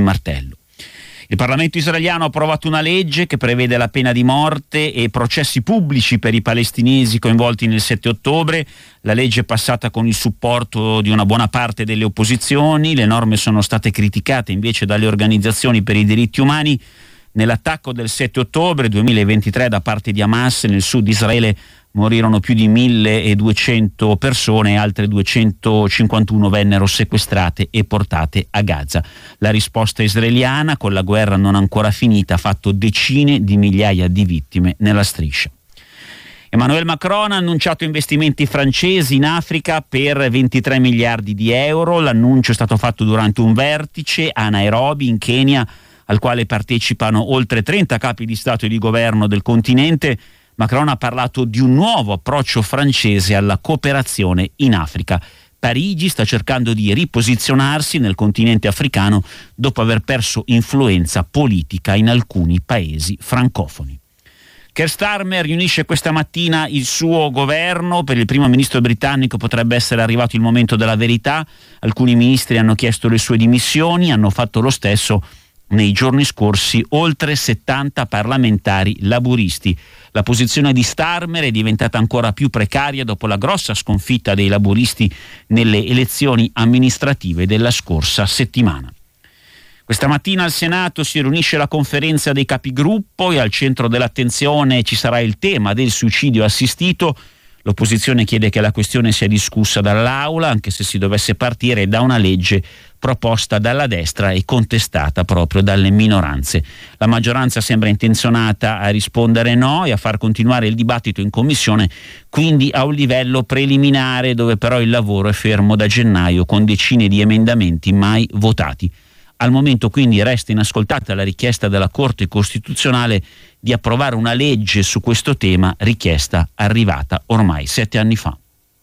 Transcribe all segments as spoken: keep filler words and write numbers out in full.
martello. Il Parlamento israeliano ha approvato una legge che prevede la pena di morte e processi pubblici per i palestinesi coinvolti nel sette ottobre. La legge è passata con il supporto di una buona parte delle opposizioni. Le norme sono state criticate invece dalle organizzazioni per i diritti umani. Nell'attacco del sette ottobre duemilaventitré da parte di Hamas nel sud di Israele morirono più di milleduecento persone e altre duecentocinquantuno vennero sequestrate e portate a Gaza. La risposta israeliana, con la guerra non ancora finita, ha fatto decine di migliaia di vittime nella striscia. Emmanuel Macron ha annunciato investimenti francesi in Africa per ventitré miliardi di euro. L'annuncio è stato fatto durante un vertice a Nairobi, in Kenya, al quale partecipano oltre trenta capi di Stato e di governo del continente. Macron ha parlato di un nuovo approccio francese alla cooperazione in Africa. Parigi sta cercando di riposizionarsi nel continente africano dopo aver perso influenza politica in alcuni paesi francofoni. Keir Starmer riunisce questa mattina il suo governo. Per il primo ministro britannico potrebbe essere arrivato il momento della verità. Alcuni ministri hanno chiesto le sue dimissioni, hanno fatto lo stesso nei giorni scorsi oltre settanta parlamentari laburisti. La posizione di Starmer è diventata ancora più precaria dopo la grossa sconfitta dei laburisti nelle elezioni amministrative della scorsa settimana. Questa mattina al Senato si riunisce la conferenza dei capigruppo e al centro dell'attenzione ci sarà il tema del suicidio assistito. L'opposizione chiede che la questione sia discussa dall'Aula, anche se si dovesse partire da una legge proposta dalla destra e contestata proprio dalle minoranze. La maggioranza sembra intenzionata a rispondere no e a far continuare il dibattito in commissione, quindi a un livello preliminare, dove però il lavoro è fermo da gennaio con decine di emendamenti mai votati. Al momento quindi resta inascoltata la richiesta della Corte Costituzionale di approvare una legge su questo tema, richiesta arrivata ormai sette anni fa.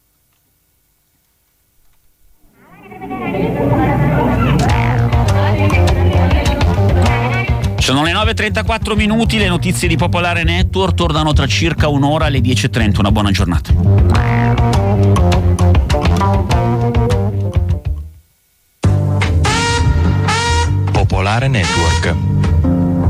Sono le nove e trentaquattro minuti, le notizie di Popolare Network tornano tra circa un'ora alle dieci e trenta. Una buona giornata. Popolare Network.